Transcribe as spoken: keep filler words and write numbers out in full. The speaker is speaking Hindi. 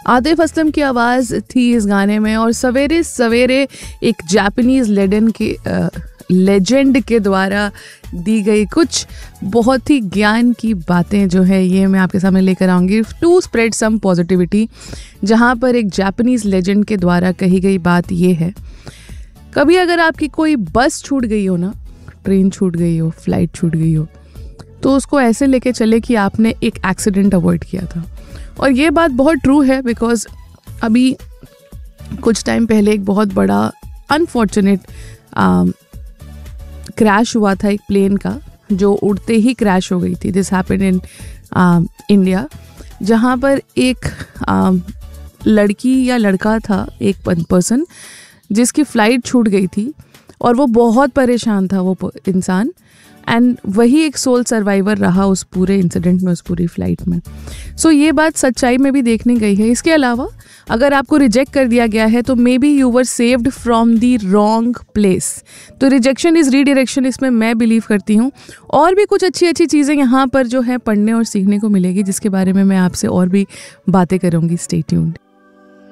आतिफ असलम की आवाज़ थी इस गाने में और सवेरे सवेरे एक जापानीज़ लेजेंड के लेजेंड के द्वारा दी गई कुछ बहुत ही ज्ञान की बातें जो है ये मैं आपके सामने लेकर आऊँगी टू स्प्रेड सम पॉजिटिविटी। जहाँ पर एक जापानीज़ लेजेंड के द्वारा कही गई बात ये है, कभी अगर आपकी कोई बस छूट गई हो ना, ट्रेन छूट गई हो, फ्लाइट छूट गई हो, तो उसको ऐसे लेके चले कि आपने एक एक्सीडेंट अवॉइड किया था। और ये बात बहुत ट्रू है बिकॉज अभी कुछ टाइम पहले एक बहुत बड़ा अनफॉर्चुनेट क्रैश हुआ था एक प्लेन का, जो उड़ते ही क्रैश हो गई थी। दिस हैपेंड इन इंडिया, जहाँ पर एक uh, लड़की या लड़का था, एक पर्सन जिसकी फ़्लाइट छूट गई थी और वो बहुत परेशान था वो इंसान, एंड वही एक सोल सर्वाइवर रहा उस पूरे इंसिडेंट में, उस पूरी फ़्लाइट में। सो so, ये बात सच्चाई में भी देखने गई है। इसके अलावा अगर आपको रिजेक्ट कर दिया गया है तो may be you were saved from the wrong place. तो रिजेक्शन इज़ रीडायरेक्शन, इसमें मैं बिलीव करती हूँ। और भी कुछ अच्छी अच्छी चीज़ें यहाँ पर जो है पढ़ने और सीखने को मिलेगी, जिसके बारे में मैं आपसे और भी बातें करूँगी। Stay tuned.